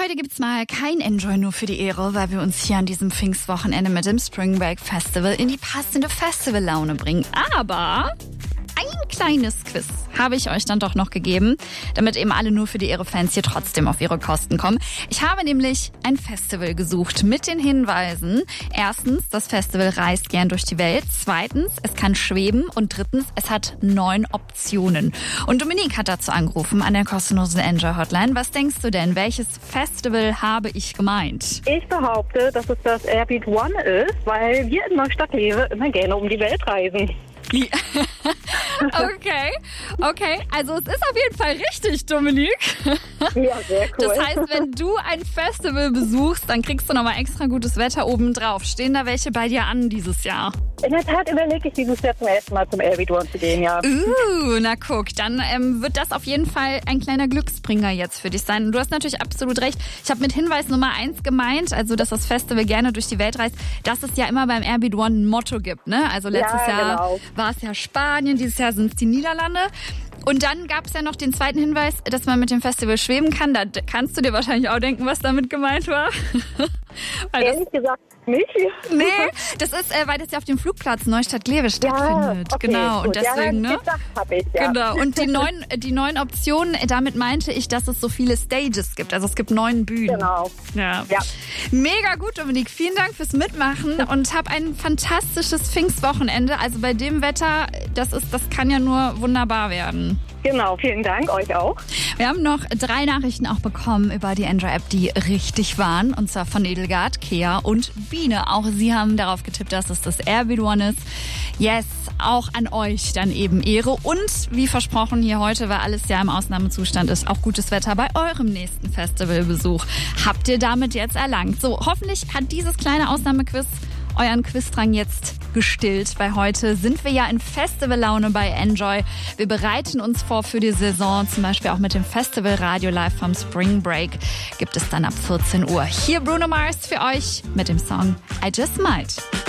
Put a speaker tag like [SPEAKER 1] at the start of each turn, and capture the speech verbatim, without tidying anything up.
[SPEAKER 1] Heute gibt's mal kein Enjoy nur für die Ehre, weil wir uns hier an diesem Pfingstwochenende mit dem Spring Break Festival in die passende Festivallaune bringen. Aber ein kleines Quiz habe ich euch dann doch noch gegeben, damit eben alle nur für die Ehre-Fans hier trotzdem auf ihre Kosten kommen. Ich habe nämlich ein Festival gesucht mit den Hinweisen. Erstens, das Festival reist gern durch die Welt. Zweitens, es kann schweben. Und drittens, es hat neun Optionen. Und Dominique hat dazu angerufen an der kostenlosen Enjoy-Hotline. Was denkst du denn? Welches Festival habe ich gemeint?
[SPEAKER 2] Ich behaupte, dass es das Airbeat One ist, weil wir in Neustadt-Lewe immer gerne um die Welt reisen.
[SPEAKER 1] Okay, okay. Also es ist auf jeden Fall richtig, Dominique.
[SPEAKER 2] Ja, sehr cool.
[SPEAKER 1] Das heißt, wenn du ein Festival besuchst, dann kriegst du nochmal extra gutes Wetter obendrauf. Stehen da welche bei dir an dieses Jahr?
[SPEAKER 2] In der Tat überlege ich dieses Jahr zum ersten Mal zum Airbeat One zu gehen, ja.
[SPEAKER 1] Uh, na guck, dann ähm, wird das auf jeden Fall ein kleiner Glücksbringer jetzt für dich sein. Und du hast natürlich absolut recht. Ich habe mit Hinweis Nummer eins gemeint, also dass das Festival gerne durch die Welt reist, dass es ja immer beim Airbeat One ein Motto gibt, ne? Also letztes
[SPEAKER 2] Ja,
[SPEAKER 1] Jahr
[SPEAKER 2] genau.
[SPEAKER 1] war es ja Spanien, dieses Jahr sind es die Niederlande. Und dann gab es ja noch den zweiten Hinweis, dass man mit dem Festival schweben kann. Da kannst du dir wahrscheinlich auch denken, was damit gemeint war. Weil das,
[SPEAKER 2] Ehrlich gesagt nicht.
[SPEAKER 1] nee, das ist, äh, weil das ja auf dem Flugplatz Neustadt-Lewe stattfindet.
[SPEAKER 2] Ja, okay,
[SPEAKER 1] genau,
[SPEAKER 2] gut.
[SPEAKER 1] und deswegen,
[SPEAKER 2] ja,
[SPEAKER 1] ne?
[SPEAKER 2] gedacht hab ich, ja.
[SPEAKER 1] Genau, und die neun, die neun Optionen, damit meinte ich, dass es so viele Stages gibt. Also es gibt neun Bühnen.
[SPEAKER 2] Genau.
[SPEAKER 1] Ja.
[SPEAKER 2] Ja.
[SPEAKER 1] Mega gut, Dominique. Vielen Dank fürs Mitmachen und hab ein fantastisches Pfingstwochenende. Also bei dem Wetter, das ist, das kann ja nur wunderbar werden.
[SPEAKER 2] Genau, vielen Dank, euch auch.
[SPEAKER 1] Wir haben noch drei Nachrichten auch bekommen über die Enjoy-App, die richtig waren. Und zwar von Edelgard, Kea und Biene. Auch sie haben darauf getippt, dass es das Airbeat One ist. Yes, auch an euch dann eben Ehre. Und wie versprochen hier heute, weil alles ja im Ausnahmezustand ist, auch gutes Wetter bei eurem nächsten Festivalbesuch. Habt ihr damit jetzt erlangt. So, hoffentlich hat dieses kleine Ausnahmequiz euren Quizdrang jetzt gestillt, weil heute sind wir ja in Festivallaune bei Enjoy. Wir bereiten uns vor für die Saison, zum Beispiel auch mit dem Festival Radio Live vom Spring Break gibt es dann ab vierzehn Uhr. Hier Bruno Mars für euch mit dem Song I Just Might.